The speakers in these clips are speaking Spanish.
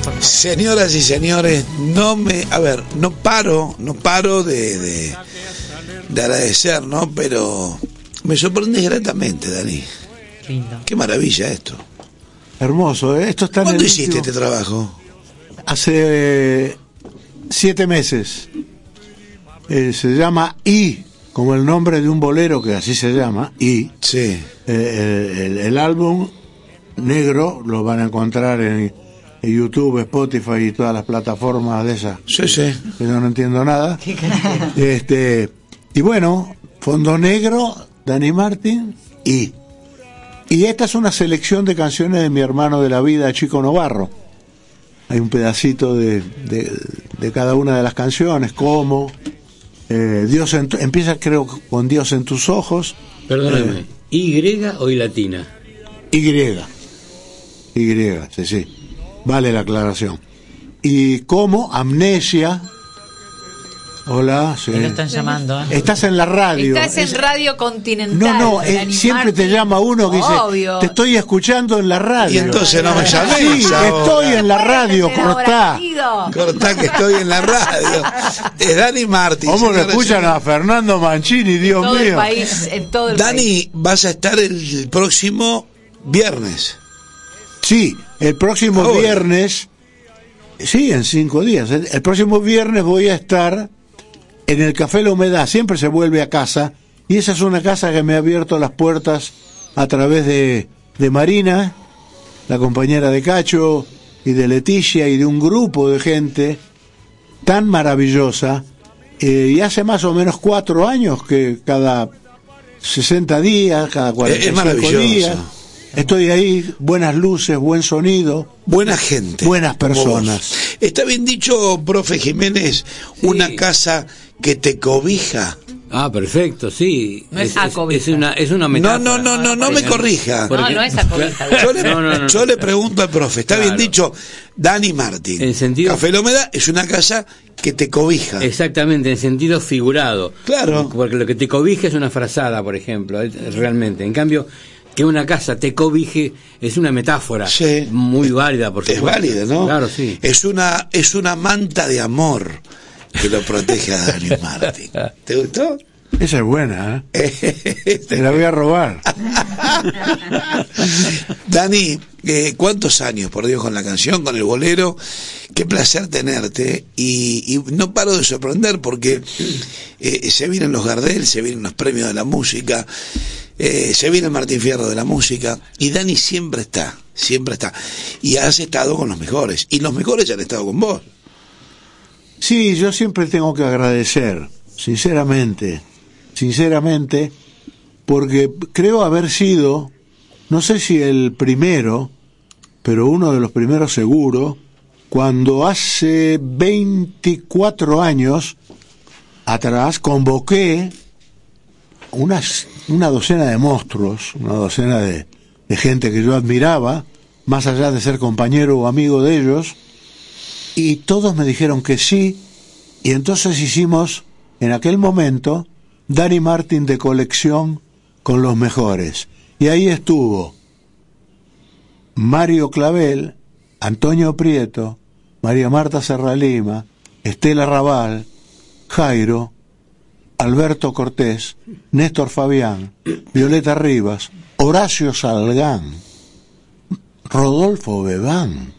por favor. Señoras y señores, no paro de agradecer, ¿no? Pero me sorprendes gratamente, Dani. Lindo. Qué maravilla esto. Hermoso, ¿eh? Esto está en ¿Cuándo el hiciste último- este trabajo? Hace 7 meses. Se llama I, como el nombre de un bolero que así se llama, I. Sí. El álbum negro lo van a encontrar en YouTube, Spotify y todas las plataformas de esas. Sí, sí. Que yo no entiendo nada. Y bueno, fondo negro, Dani Martín y esta es una selección de canciones de mi hermano de la vida, Chico Novarro. Hay un pedacito de cada una de las canciones, como empieza creo con Dios en tus ojos. Perdóname, ¿Y o I latina? Y, sí. Vale la aclaración. Y como Amnesia. Hola, sí. Me lo están llamando, ¿eh? Estás en la radio. Estás en Radio Continental. No, Dani siempre Martín. te llama uno que dice, Obvio. te estoy escuchando en la radio. Y entonces no me llamé. Sí, estoy en la radio, cortá. Cortá que estoy en la radio. Es Dani Martín. ¿Cómo lo señoras y escuchan señores? a Fernando Mancini, Dios Todo el mío? país, en todo el Dani, país. vas a estar el próximo viernes. Sí, el próximo Ahora. viernes, sí, en 5 días. El próximo viernes voy a estar en el Café La Humedad. Siempre se vuelve a casa, y esa es una casa que me ha abierto las puertas a través de Marina, la compañera de Cacho, y de Leticia, y de un grupo de gente tan maravillosa. Y hace más o menos 4 años que cada 60 días, cada 45 maravilloso. días, estoy ahí, buenas luces, buen sonido, Buena gente. buenas como personas. vos. Está bien dicho, profe Jiménez, una casa que te cobija. Ah, perfecto, sí. No es acobija. Es una No, metáfora. no me corrija. No, no es acobija. Yo le pregunto al profe, está bien Claro. dicho, Dani Martín. En sentido- Café La Humedad es una casa que te cobija. Exactamente, en sentido figurado. Claro. Porque lo que te cobija es una frazada, por ejemplo, realmente. En cambio, que una casa te cobije es una metáfora Sí. muy válida, por Es supuesto. válida, ¿no? Claro, sí. Es una manta de amor que lo protege a Dani Martín. ¿Te gustó? Esa es buena, te la voy a robar. Dani, ¿cuántos años, por Dios, con la canción, con el bolero? Qué placer tenerte. Y no paro de sorprender porque se vienen los Gardel, se vienen los premios de la música, se viene el Martín Fierro de la música, y Dani siempre está. Y has estado con los mejores, y los mejores han estado con vos. Sí, yo siempre tengo que agradecer, sinceramente, porque creo haber sido, no sé si el primero, pero uno de los primeros seguro, cuando hace 24 años atrás convoqué una docena de monstruos, una docena de gente que yo admiraba, más allá de ser compañero o amigo de ellos, y todos me dijeron que sí, y entonces hicimos, en aquel momento, Dani Martín de colección con los mejores. Y ahí estuvo Mario Clavel, Antonio Prieto, María Marta Serralima, Estela Raval, Jairo, Alberto Cortés, Néstor Fabián, Violeta Rivas, Horacio Salgán, Rodolfo Bebán.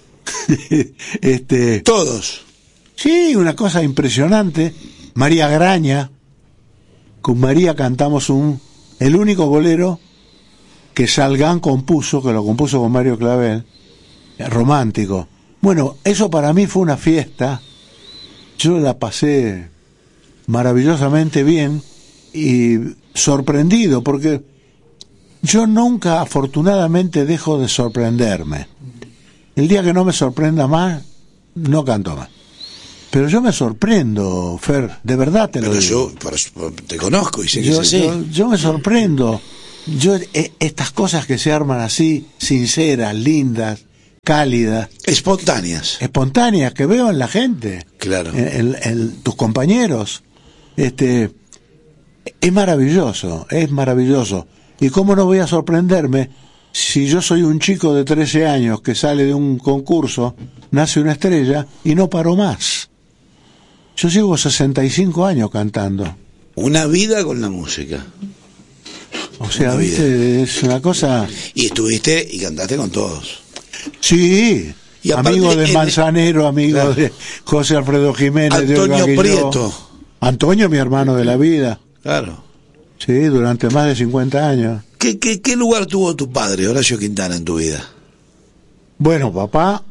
Todos. Sí, una cosa impresionante. María Graña, con María cantamos el único bolero que Salgán compuso, que lo compuso con Mario Clavel, romántico. Bueno, eso para mí fue una fiesta. Yo la pasé maravillosamente bien y sorprendido, porque yo nunca, afortunadamente, dejo de sorprenderme. El día que no me sorprenda más, no canto más. Pero yo me sorprendo, Fer, de verdad te lo digo. Yo te conozco y sé que es así. Yo me sorprendo. Estas cosas que se arman así, sinceras, lindas, cálidas, espontáneas, que veo en la gente, claro, en tus compañeros, es maravilloso. Y cómo no voy a sorprenderme si yo soy un chico de 13 años que sale de un concurso nace una estrella y no paró más. Yo llevo 65 años cantando. Una vida con la música. O sea, Una viste, vida. es una cosa... Y estuviste y cantaste con todos. Sí, Y aparte, amigo de Manzanero, amigo claro, de José Alfredo Jiménez, de Olga Antonio Guilló. Prieto. Antonio, mi hermano de la vida. Claro. Sí, durante más de 50 años. ¿Qué lugar tuvo tu padre, Horacio Quintana, en tu vida? Bueno, papá,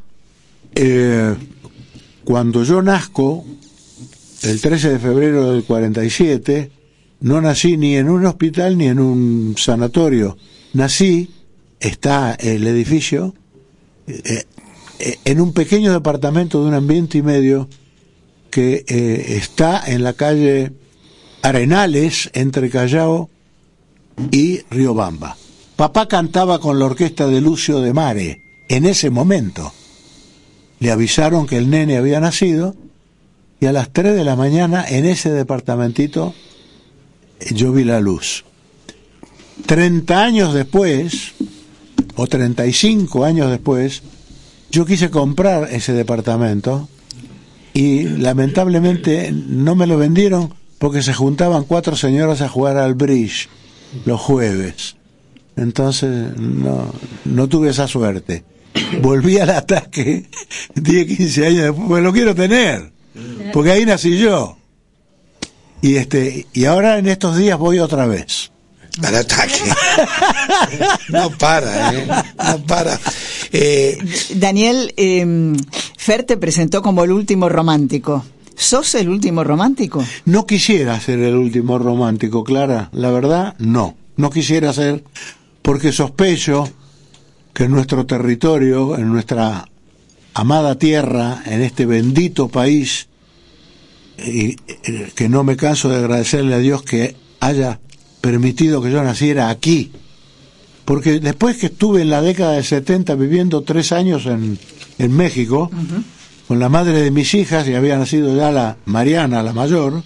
cuando yo nazco, el 13 de febrero del 47, no nací ni en un hospital ni en un sanatorio. Nací, está el edificio, en un pequeño departamento de 1,5 ambientes que está en la calle Arenales, entre Callao y Riobamba. Papá cantaba con la orquesta de Lucio de Mare. En ese momento le avisaron que el nene había nacido y a las 3 de la mañana en ese departamentito yo vi la luz. 30 años después, o 35 años después, yo quise comprar ese departamento y lamentablemente no me lo vendieron porque se juntaban 4 señoras a jugar al bridge los jueves. Entonces no tuve esa suerte. Volví al ataque 10, 15 años después, pues lo quiero tener, porque ahí nací yo. Y ahora en estos días voy otra vez. Al ataque. No para, no para. Daniel, Fer te presentó como el último romántico. ¿Sos el último romántico? No quisiera ser el último romántico, Clara. La verdad, no quisiera ser, porque sospecho que en nuestro territorio, en nuestra amada tierra, en este bendito país, y que no me canso de agradecerle a Dios que haya permitido que yo naciera aquí, porque después que estuve en la década del 70 viviendo 3 años en México, con la madre de mis hijas, y había nacido ya la Mariana, la mayor,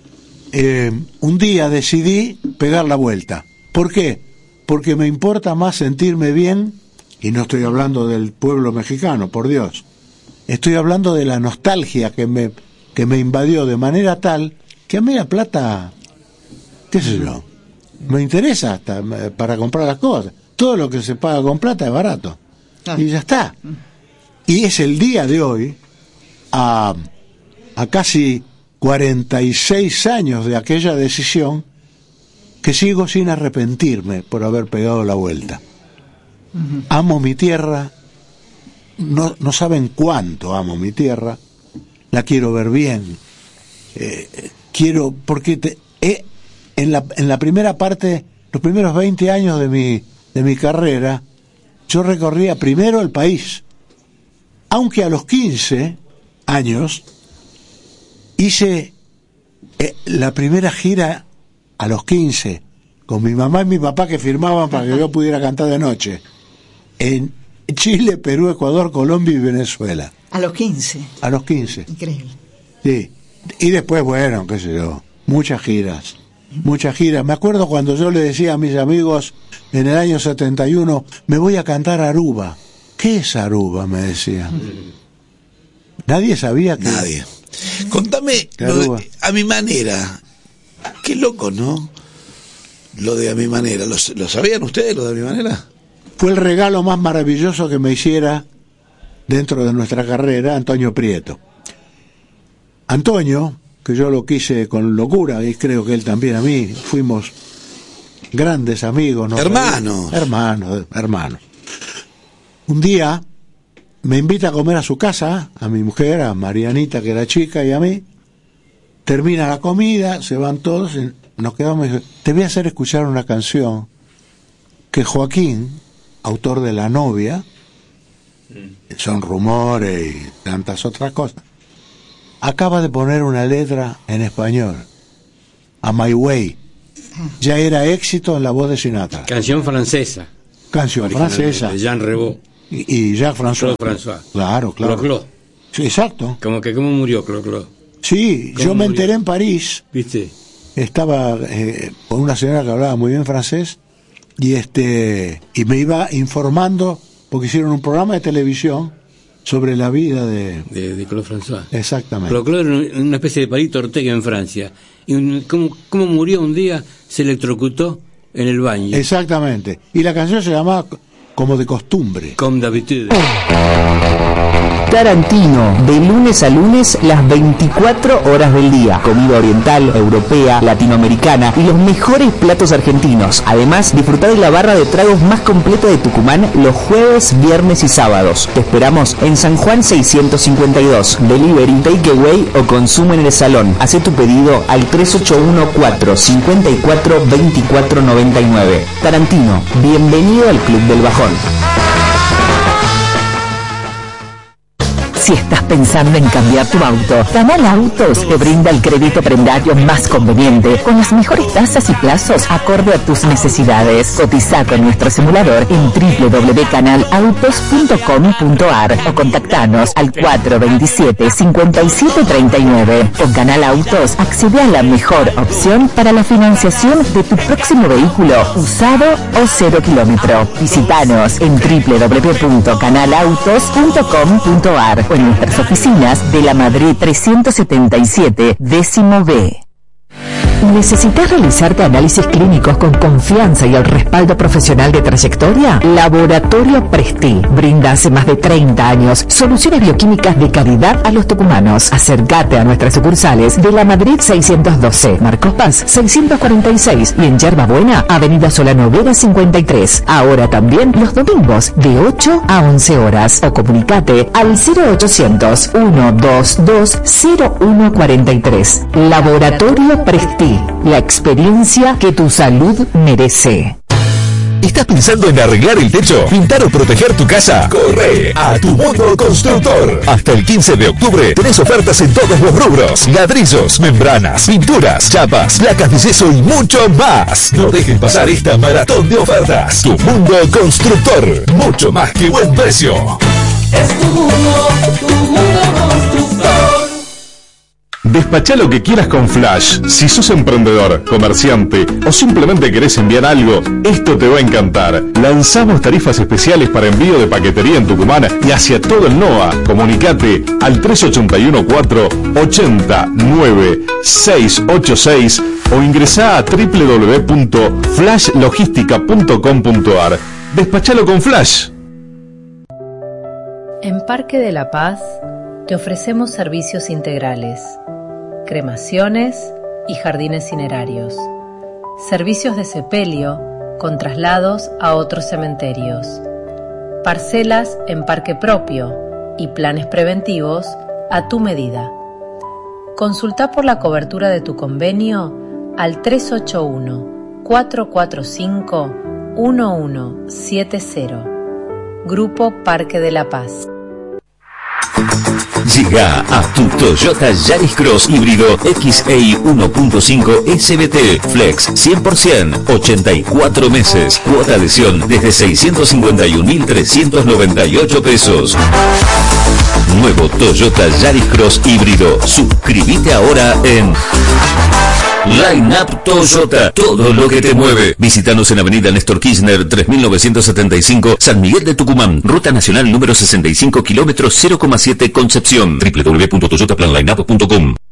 un día decidí pegar la vuelta. ¿Por qué? Porque me importa más sentirme bien, y no estoy hablando del pueblo mexicano, por Dios, estoy hablando de la nostalgia que me invadió de manera tal que a mí la plata, qué sé yo, me interesa hasta para comprar las cosas. Todo lo que se paga con plata es barato. Y ya está. Y es el día de hoy, a casi 46 años de aquella decisión, que sigo sin arrepentirme por haber pegado la vuelta. Amo mi tierra, no saben cuánto amo mi tierra, la quiero ver bien, quiero, porque en la primera parte, los primeros 20 años de mi carrera, yo recorría primero el país, aunque a los 15 años hice la primera gira a los 15, con mi mamá y mi papá que firmaban para que yo pudiera cantar de noche, en Chile, Perú, Ecuador, Colombia y Venezuela. A los 15. A los 15. Increíble. Sí. Y después, bueno, qué sé yo, muchas giras. Me acuerdo cuando yo le decía a mis amigos en el año 71, me voy a cantar Aruba. ¿Qué es Aruba?, me decían. Nadie sabía que... Nadie. Contame, a mi manera. Qué loco, ¿no? Lo de a mi manera. ¿Lo sabían ustedes, lo de a mi manera? Fue el regalo más maravilloso que me hiciera dentro de nuestra carrera Antonio Prieto. Antonio, que yo lo quise con locura, y creo que él también a mí, fuimos grandes amigos. ¿No? Hermanos. Hermanos. Un día me invita a comer a su casa, a mi mujer, a Marianita, que era chica, y a mí. Termina la comida, se van todos, y nos quedamos y dice, te voy a hacer escuchar una canción que Joaquín, autor de La novia, Son rumores y tantas otras cosas, acaba de poner una letra en español, A My Way. Ya era éxito en la voz de Sinatra. Canción francesa. Canción francesa. De Jean Revaux. Y Jacques François. François. Claro. Clo-Clo. Sí, exacto. ¿Cómo murió Clo-Clo? Sí, yo me enteré en París. ¿Viste? Estaba con una señora que hablaba muy bien francés y me iba informando porque hicieron un programa de televisión sobre la vida de Claude François. Exactamente. Pero Claude era una especie de Palito Ortega en Francia. Y cómo murió un día, se electrocutó en el baño. Exactamente. Y la canción se llamaba Como de costumbre. Comme d'habitude. Tarantino, de lunes a lunes, las 24 horas del día. Comida oriental, europea, latinoamericana y los mejores platos argentinos. Además, disfrutar de la barra de tragos más completa de Tucumán los jueves, viernes y sábados. Te esperamos en San Juan 652. Delivery, takeaway o consumo en el salón. Haz tu pedido al 3814-542499. Tarantino, bienvenido al Club del Bajón. Si estás pensando en cambiar tu auto, Canal Autos te brinda el crédito prendario más conveniente, con las mejores tasas y plazos acorde a tus necesidades. Cotiza con nuestro simulador en www.canalautos.com.ar o contactanos al 427-5739. Con Canal Autos accede a la mejor opción para la financiación de tu próximo vehículo, usado o 0 kilómetro. Visítanos en www.canalautos.com.ar o en nuestras oficinas de la Madrid 377, décimo B. ¿Necesitas realizarte análisis clínicos con confianza y el respaldo profesional de trayectoria? Laboratorio Presti brinda hace más de 30 años soluciones bioquímicas de calidad a los tucumanos. Acércate a nuestras sucursales de la Madrid 612, Marcos Paz 646 y en Yerba Buena, Avenida Solano Vera 53. Ahora también los domingos de 8 a 11 horas. O comunicate al 0800-122-0143. Laboratorio Presti. La experiencia que tu salud merece. ¿Estás pensando en arreglar el techo, pintar o proteger tu casa? Corre a Tu Mundo Constructor. Hasta el 15 de octubre tenés ofertas en todos los rubros: ladrillos, membranas, pinturas, chapas, placas de yeso y mucho más. No dejes pasar esta maratón de ofertas. Tu Mundo Constructor, mucho más que buen precio. Es tu mundo constructor. Despachá lo que quieras con Flash. Si sos emprendedor, comerciante o simplemente querés enviar algo, esto te va a encantar. Lanzamos tarifas especiales para envío de paquetería en Tucumán y hacia todo el NOA. Comunicate al 3814-809686 o ingresá a www.flashlogistica.com.ar. Despachalo con Flash. En Parque de la Paz te ofrecemos servicios integrales: cremaciones y jardines cinerarios, servicios de sepelio con traslados a otros cementerios, parcelas en parque propio y planes preventivos a tu medida. Consulta por la cobertura de tu convenio al 381-445-1170. Grupo Parque de la Paz. Llega a tu Toyota Yaris Cross híbrido XEI 1.5 SBT Flex 100%, 84 meses, cuota adhesión desde 651.398 pesos. Nuevo Toyota Yaris Cross híbrido. Suscríbete ahora en Line Up Toyota, todo lo que te mueve. Visítanos en Avenida Néstor Kirchner 3975, San Miguel de Tucumán, Ruta Nacional número 65, kilómetro 0,7 Concepción. www.toyotaplanlineup.com.